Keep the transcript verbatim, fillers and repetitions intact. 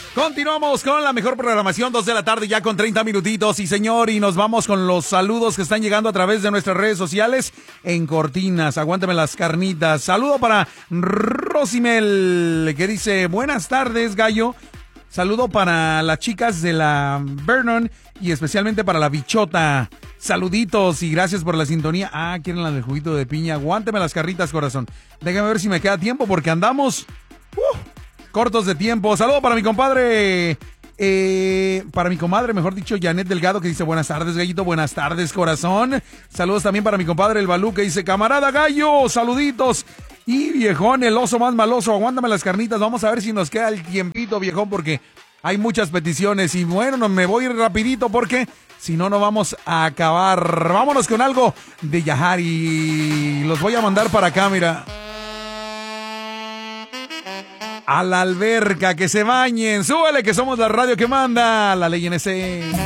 Continuamos con la mejor programación, dos de la tarde ya con treinta minutitos. Y señor, y nos vamos con los saludos que están llegando a través de nuestras redes sociales en Cortinas. Aguántame las carnitas. Saludo para Rosimel, que dice, buenas tardes, gallo. Saludo para las chicas de la Vernon y especialmente para la bichota. Saluditos y gracias por la sintonía. Ah, quieren la del juguito de piña. Aguánteme las carritas, corazón. Déjame ver si me queda tiempo porque andamos uh, cortos de tiempo. Saludo para mi compadre, eh, para mi comadre, mejor dicho, Janet Delgado, que dice buenas tardes, gallito, buenas tardes, corazón. Saludos también para mi compadre, el Balú, que dice camarada gallo, saluditos. Y viejón, el oso más maloso, aguántame las carnitas. Vamos a ver si nos queda el tiempito, viejón, porque hay muchas peticiones. Y bueno, no, me voy rapidito porque si no, no vamos a acabar. Vámonos con algo de Yahari. Los voy a mandar para acá, mira. A la alberca, que se bañen. Súbele, que somos la radio que manda. La ley N S.